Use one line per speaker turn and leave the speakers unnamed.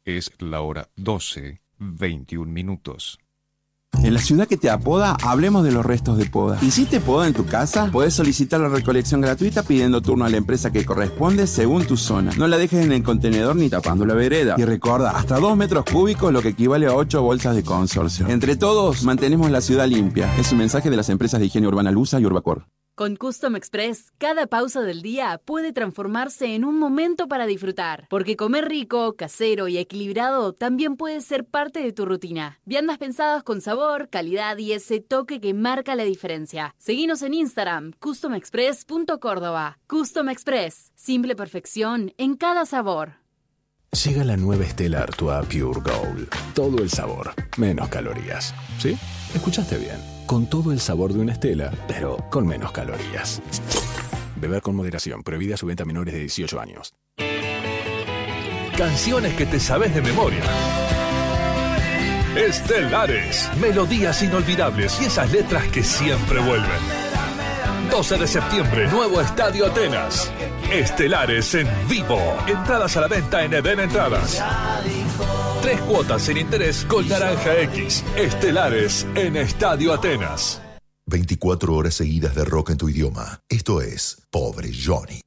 Es la hora 12:21.
En la ciudad que te apoda, hablemos de los restos de poda. ¿Hiciste poda en tu casa? Podés solicitar la recolección gratuita pidiendo turno a la empresa que corresponde según tu zona. No la dejes en el contenedor ni tapando la vereda. Y recuerda, hasta 2 metros cúbicos, lo que equivale a 8 bolsas de consorcio. Entre todos, mantenemos la ciudad limpia. Es un mensaje de las empresas de higiene urbana Lusa y Urbacor.
Con Custom Express, cada pausa del día puede transformarse en un momento para disfrutar. Porque comer rico, casero y equilibrado también puede ser parte de tu rutina. Viandas pensadas con sabor, calidad y ese toque que marca la diferencia. Seguinos en Instagram, customexpress.córdoba. Custom Express, simple perfección en cada sabor.
Llega la nueva Stella Artois Pure Gold. Todo el sabor, menos calorías. ¿Sí? Escuchaste bien. Con todo el sabor de una Stella, pero con menos calorías. Beber con moderación. Prohibida su venta a menores de 18 años.
Canciones que te sabes de memoria. Estelares. Melodías inolvidables y esas letras que siempre vuelven. 12 de septiembre, nuevo Estadio Atenas. Estelares en vivo. Entradas a la venta en Eden Entradas. 3 cuotas sin interés con Naranja X. Estelares en Estadio Atenas.
24 horas seguidas de rock en tu idioma. Esto es Pobre Johnny.